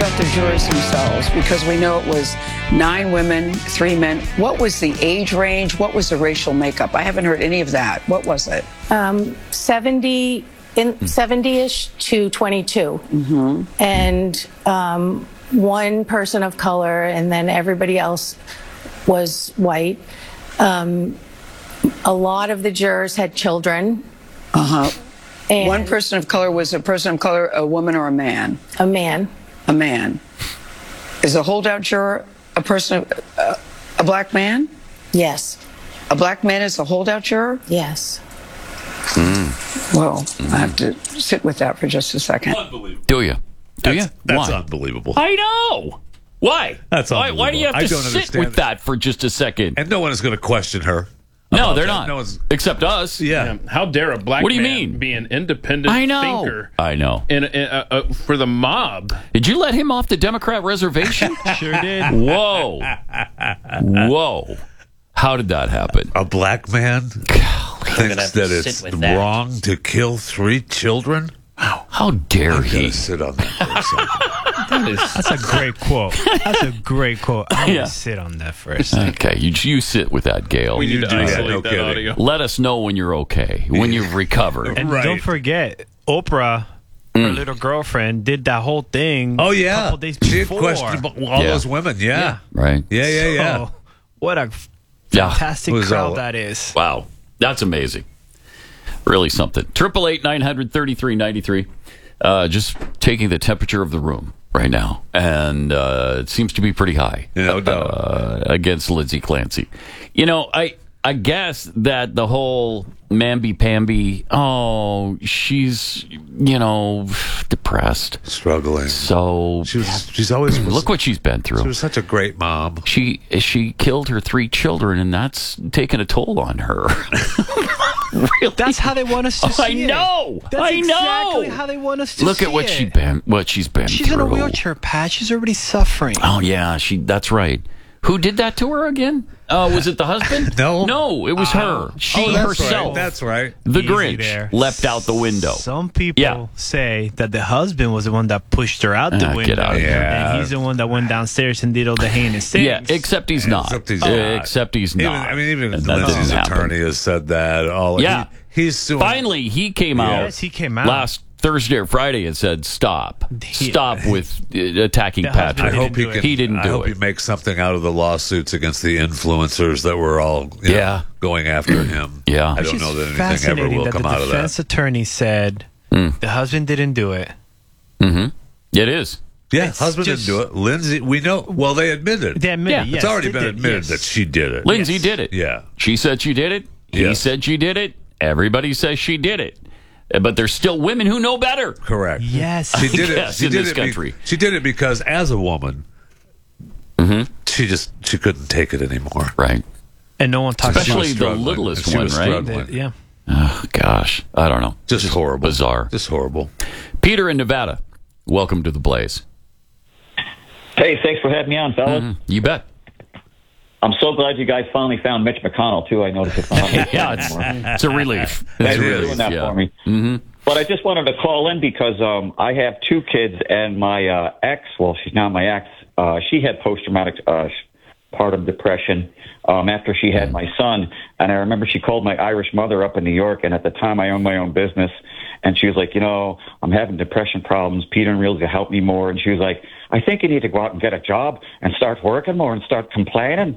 about the jurors themselves? Because we know it was 9 women, 3 men. What was the age range? What was the racial makeup? I haven't heard any of that. What was it? 70-ish to 22. And one person of color, and then everybody else was white. A lot of the jurors had children. And one person of color was a person of color, a woman or a man? A man. A man. Is a holdout juror a person, a black man? Yes. A black man is a holdout juror? Yes. Well, I have to sit with that for just a second. Unbelievable. Do you? That's Why? unbelievable. I know. Why? That's Why do you have unbelievable. I to don't sit understand with that for just a second? And no one is going to question her. No, about they're that. not. No one's. Except us. Yeah. How dare a black What do you man mean? be an independent I know. thinker I know. for the mob? Did you let him off the Democrat reservation? Sure did. Whoa. Whoa. How did that happen? A black man thinks that it's wrong to kill 3 children? How dare I'm he? going to sit on that for a second. That's a great quote. That's a great quote. I'm Yeah. going to sit on that for a second. Okay, you sit with that, Gail. We need to do that, isolate no that kidding. audio. Let us know when you're okay, when you've recovered. And Right. don't forget, Oprah, her little girlfriend, did that whole thing Oh, a yeah. couple days She had before. questioned all Yeah. those women. Yeah. Right? Yeah. So, what a Yeah. fantastic Was crowd all- that is. Wow. That's amazing. Really something. 888-900-3393. Just taking the temperature of the room right now. And it seems to be pretty high. No doubt. Against Lindsay Clancy. You know, I guess that the whole mamby-pamby, she's, depressed. Struggling. So She's always. look what she's been She through. was such a great mom. She killed her 3 children, and that's taken a toll on her. Really? That's how they want us to see I know. it. That's I know. exactly how they want us to Look see at what it. she's been She's through. in a wheelchair, Pat. She's already suffering. Oh yeah, that's right. Who did that to her again? Was it the husband? No. it was her. She that's herself. Right. That's right. The Easy Grinch there. leapt out the window. Some people Yeah. say that the husband was the one that pushed her out the Get window. out of here. Yeah. And he's the one that went downstairs and did all the heinous things. Yeah, except he's not. Except he's not. Except he's not. Even And that Lindsay's didn't happen. attorney has said that. Yeah. He's suing. Finally, he came out. Yes, he came out. Last Thursday or Friday and said, "Stop with attacking The husband Patrick." I hope he do can. it. He didn't I do hope it. he makes something out of the lawsuits against the influencers that were all going after him. Yeah. I Which don't is know that anything ever fascinating will that come the out of that. defense attorney said the husband didn't do it. It is. Yeah, It's husband just- didn't do it. Lindsay, we know. Well, they admitted. They admitted, Yeah. yes, It's already they been did, admitted yes. that she did it. Lindsay Yes. did it. Yeah. She said she did it. He Yes. said she did it. Everybody says she did it. But there's still women who know better. Correct. Yes. She did it. Yes, She in did this it. country. She did it because, as a woman, she couldn't take it anymore. Right. And no one talks Especially was the struggling. littlest She one, was right? struggling. about it. Yeah. Oh, gosh. I don't know. Just horrible. Bizarre. Just horrible. Peter in Nevada, welcome to the Blaze. Hey, thanks for having me on, fellas. You bet. I'm so glad you guys finally found Mitch McConnell, too. I noticed it's not Yeah, it's a relief. It's Thanks a for relief. doing that Yeah. for me. But I just wanted to call in because I have 2 kids, and my ex, well, she's now my ex, she had post-traumatic postpartum depression after she had my son. And I remember she called my Irish mother up in New York, and at the time I owned my own business. And she was like, I'm having depression problems. Peter and Reel's going to help me more. And she was like, I think you need to go out and get a job and start working more and start complaining.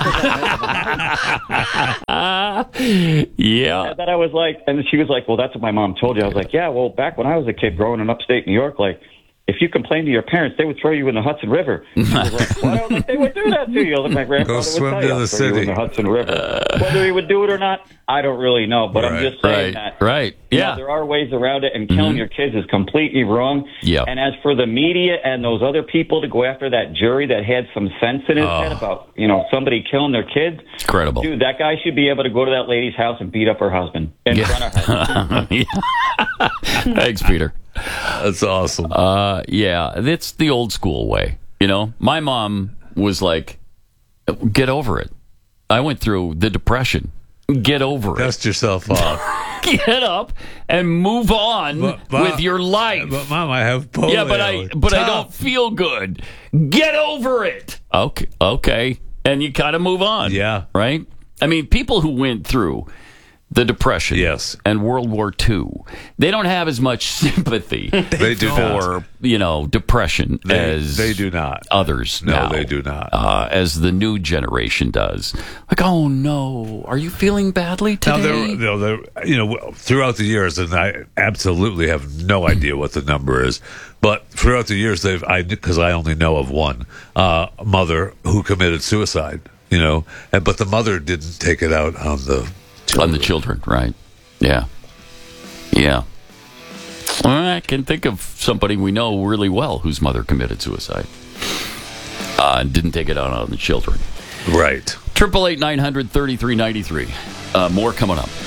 Yeah. And then I was like, and she was like, well, that's what my mom told you. I was like, yeah, well, back when I was a kid growing in upstate New York, like, if you complained to your parents, they would throw you in the Hudson River. She was like, well, I don't think they would do that to you. My grandfather swim would to tell you, the "I'll throw you city." in the Hudson River. Whether he would do it or not, I don't really know. But I'm just saying that. Right. You Yeah. know, there are ways around it, and killing your kids is completely wrong. Yeah. And as for the media and those other people to go after that jury that had some sense in his head about, somebody killing their kids, It's credible. dude, that guy should be able to go to that lady's house and beat up her husband in front of her. Thanks, Peter. That's awesome. Yeah, it's the old school way. My mom was like, get over it. I went through the depression. Get over it. Dust yourself off. Get up and move on with your life. But Mom, I have polio. Yeah, but I don't feel good. Get over it. Okay. And you kind of move on. Yeah. Right? I mean, people who went through the Depression and World War II, they don't have as much sympathy They do for, depression as they do not. Others No, now. they do not. As the new generation does. Like, oh no, are you feeling badly today? Now, throughout the years, and I absolutely have no idea what the number is, but throughout the years, because I only know of one mother who committed suicide, but the mother didn't take it out on the children. On the children, right. Yeah. Well, I can think of somebody we know really well whose mother committed suicide. And didn't take it out on the children. Right. 888-900-3393. More coming up.